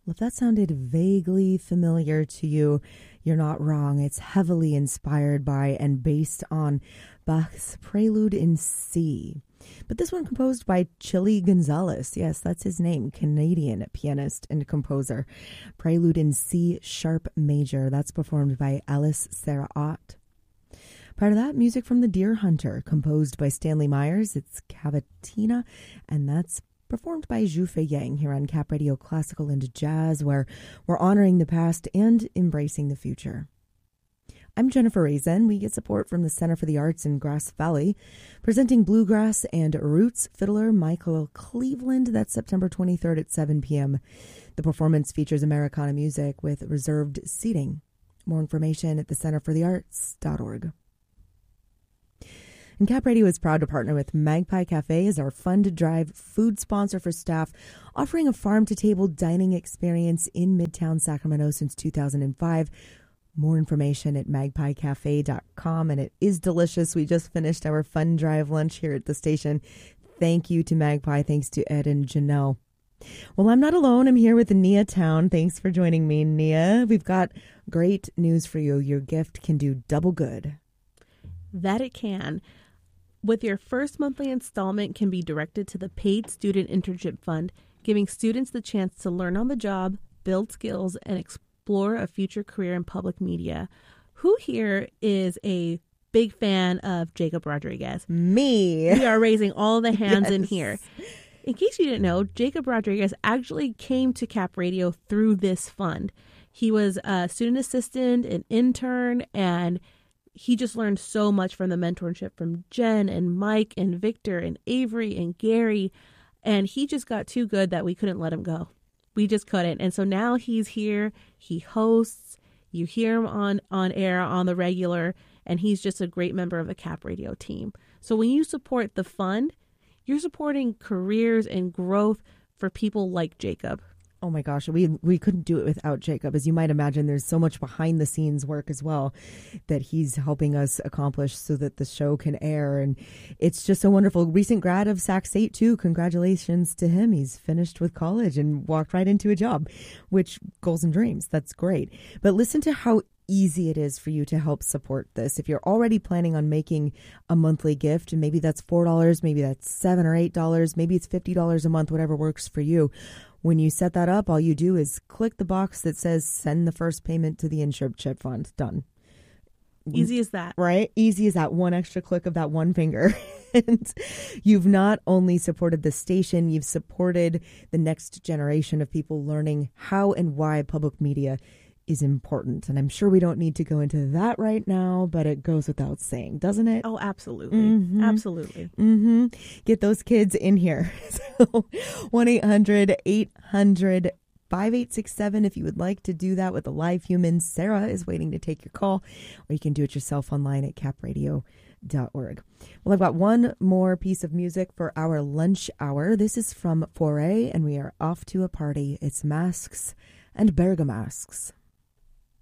Well, if that sounded vaguely familiar to you, you're not wrong. It's heavily inspired by and based on Bach's Prelude in C. But this one composed by Chili Gonzalez. Yes, that's his name. Canadian pianist and composer. Prelude in C sharp major. That's performed by Alice Sarah Ott. Prior to that, music from The Deer Hunter, composed by Stanley Myers. It's Cavatina, and that's performed by Zhu Fei Yang here on Cap Radio Classical and Jazz, where we're honoring the past and embracing the future. I'm Jennifer Raisin. We get support from the Center for the Arts in Grass Valley, presenting bluegrass and roots fiddler Michael Cleveland. That's September 23rd at 7 p.m. The performance features Americana music with reserved seating. More information at thecenterforthearts.org. And Cap Radio is proud to partner with Magpie Cafe as our Fund Drive food sponsor for staff, offering a farm-to-table dining experience in Midtown Sacramento since 2005. More information at magpiecafe.com, and it is delicious. We just finished our Fund Drive lunch here at the station. Thank you to Magpie. Thanks to Ed and Janelle. Well, I'm not alone. I'm here with Nia Town. Thanks for joining me, Nia. We've got great news for you. Your gift can do double good. That it can. With your first monthly installment can be directed to the Paid Student Internship Fund, giving students the chance to learn on the job, build skills, and explore a future career in public media. Who here is a big fan of Jacob Rodriguez? Me. We are raising all the hands in Yes. here. In case you didn't know, Jacob Rodriguez actually came to Cap Radio through this fund. He was a student assistant, an intern, and he just learned so much from the mentorship from Jen and Mike and Victor and Avery and Gary. And he just got too good that we couldn't let him go. We just couldn't. And so now he's here. He hosts. You hear him on air on the regular. And he's just a great member of the Cap Radio team. So when you support the fund, you're supporting careers and growth for people like Jacob. Oh my gosh, we couldn't do it without Jacob. As you might imagine, there's so much behind the scenes work as well that he's helping us accomplish so that the show can air. And it's just so wonderful. Recent grad of Sac State too. Congratulations to him. He's finished with college and walked right into a job, which goals and dreams. That's great. But listen to how easy it is for you to help support this. If you're already planning on making a monthly gift, and maybe that's $4, maybe that's $7 or $8, maybe it's $50 a month, whatever works for you. When you set that up, all you do is click the box that says send the first payment to the internship fund. Done. Easy as that. Right? Easy as that one extra click of that one finger. And you've not only supported the station, you've supported the next generation of people learning how and why public media is important. And I'm sure we don't need to go into that right now, but it goes without saying, doesn't it? Oh, absolutely. Mm-hmm. Absolutely. Mm-hmm. Get those kids in here. So 1-800-800-5867 if you would like to do that with a live human. Sarah is waiting to take your call, or you can do it yourself online at capradio.org. Well, I've got one more piece of music for our lunch hour. This is from Foray, and we are off to a party. It's Masks and Bergamasks.